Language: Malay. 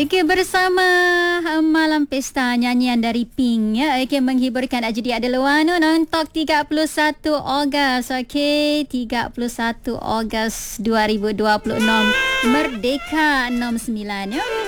Okey, bersama Malam Pesta nyanyian dari Pink ya. Okey, menghiburkan jadi ada Luano untuk 31 Ogos. Okey, 31 Ogos 2026. Merdeka 69 ya.